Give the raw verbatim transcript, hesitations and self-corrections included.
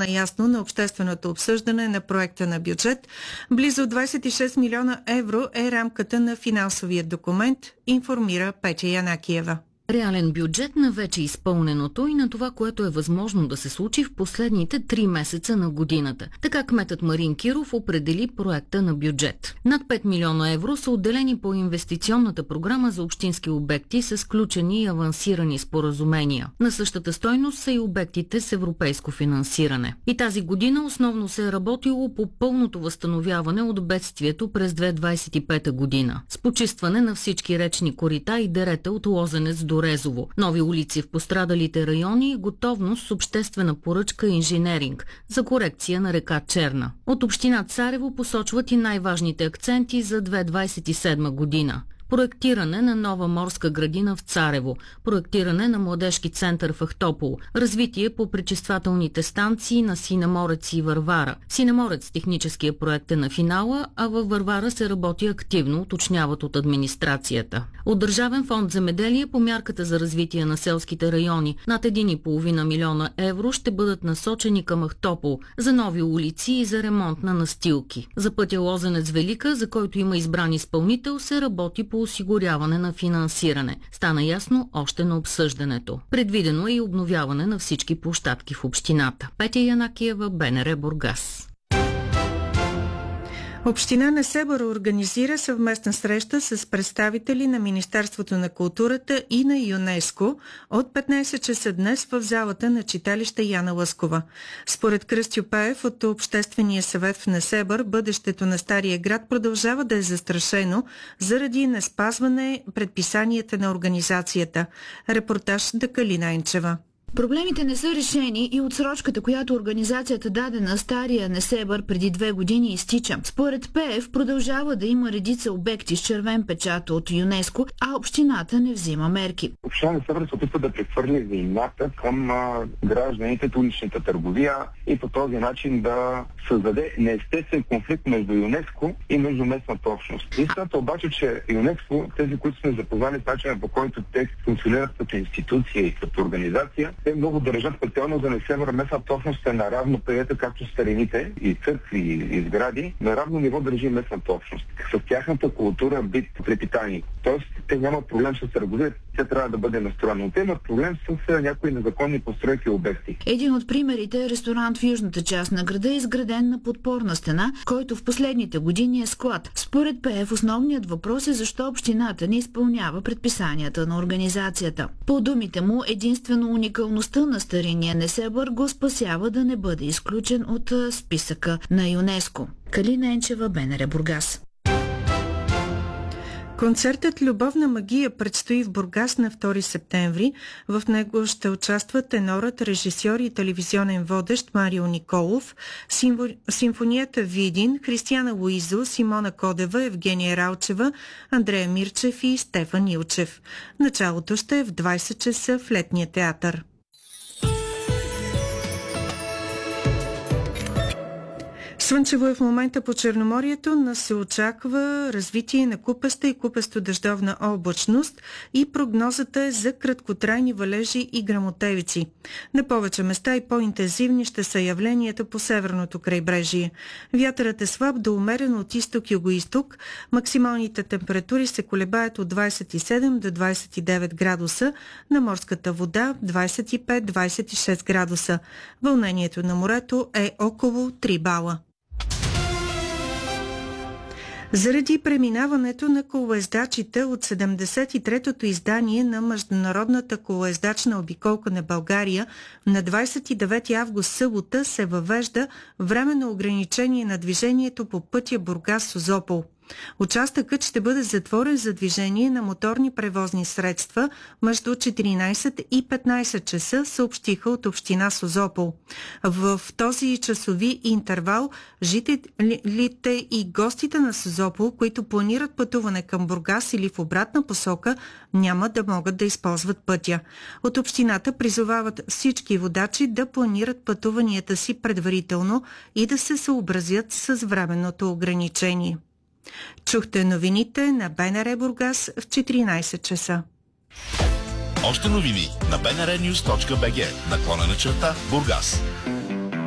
стана ясно на общественото обсъждане на проекта на бюджет. Близо двадесет и шест милиона евро е рамката на финансовия документ, информира Петя Янакиева. Реален бюджет на вече изпълненото и на това, което е възможно да се случи в последните три месеца на годината. Така кметът Марин Киров определи проекта на бюджет. Над пет милиона евро са отделени по инвестиционната програма за общински обекти с сключени и авансирани споразумения. На същата стойност са и обектите с европейско финансиране. И тази година основно се е работило по пълното възстановяване от бедствието през две хиляди двадесет и пета година. С почистване на всички речни корита и дерета от Лозенец до Резово, нови улици в пострадалите райони и готовност с обществена поръчка и инженеринг за корекция на река Черна. От община Царево посочват и най-важните акценти за две хиляди двадесет и седма година. Проектиране на нова морска градина в Царево, проектиране на младежки център в Ахтопол, развитие по пречиствателните станции на Синеморец и Варвара. Синеморец техническия проект е на финала, а във Варвара се работи активно, уточняват от администрацията. От Държавен фонд земеделие по мярката за развитие на селските райони над един и половина милиона евро ще бъдат насочени към Ахтопол за нови улици и за ремонт на настилки. За пътя Лозенец Велика, за който има избран изпълнител, се работи по осигуряване на финансиране. Стана ясно още на обсъждането. Предвидено е и обновяване на всички площадки в общината. Петя Янакиева, БНР Бургас. Община Несебър организира съвместна среща с представители на Министерството на културата и на ЮНЕСКО от петнадесет часа днес в залата на читалище Яна Лъскова. Според Кръстю Паев от Обществения съвет в Несебър, бъдещето на Стария град продължава да е застрашено заради неспазване предписанията на организацията. Репортаж Дакалина Енчева. Проблемите не са решени и отсрочката, която организацията даде на Стария Несебър преди две години, изтича. Според Пеев продължава да има редица обекти с червен печат от ЮНЕСКО, а общината не взима мерки. Община Несебър се опитва да прехвърли вината към а, гражданите от уличната търговия и по този начин да създаде неестествен конфликт между ЮНЕСКО и между местната общност. Истината обаче, че ЮНЕСКО, тези, които сме запознали с начина, по който те функционират като институция и като организация, те много държат специално за Несебър местната общност е наравно приета, както старините и църкви и сгради, на равно ниво държи местната общност. С тяхната култура, бит, препитание. Тоест, те нямат проблем с търговия, те трябва да бъде настроено. Те имат проблем с някои незаконни постройки и обекти. Един от примерите е ресторант в южната част на града, изграден на подпорна стена, който в последните години е склад. Според Пеев, основният въпрос е защо общината не изпълнява предписанията на организацията. По думите му, единствено уникалността на стариния Несебър го спасява да не бъде изключен от списъка на ЮНЕСКО. Калина Енчева, БНР Бургас. Концертът «Любовна магия» предстои в Бургас на втори септември. В него ще участват тенорът, режисьор и телевизионен водещ Марио Николов, симфо... симфонията Видин, Християна Луизо, Симона Кодева, Евгения Ралчева, Андрея Мирчев и Стефан Илчев. Началото ще е в двадесет часа в Летния театър. Слънчево е в момента по Черноморието, но се очаква развитие на купеста и купесто-дъждовна облачност и прогнозата е за краткотрайни валежи и гръмотевици. На повече места и по-интензивни ще са явленията по северното крайбрежие. Вятърът е слаб до умерен от изток-югоизток. Максималните температури се колебаят от двадесет и седем до двадесет и девет градуса, на морската вода двадесет и пет до двадесет и шест градуса. Вълнението на морето е около три бала. Заради преминаването на колоездачите от седемдесет и третото издание на Международната колоездачна обиколка на България на двадесет и девети август събота се въвежда временно ограничение на движението по пътя Бургас-Созопол. Участъкът ще бъде затворен за движение на моторни превозни средства между четиринадесет и петнадесет часа, съобщиха от община Созопол. В този часови интервал жителите и гостите на Созопол, които планират пътуване към Бургас или в обратна посока, няма да могат да използват пътя. От общината призовават всички водачи да планират пътуванията си предварително и да се съобразят с временното ограничение. Чухте новините на БНР Бургас в четиринадесет часа. Още новини на би ен ар нюз точка би джи наклона на черта Бургас.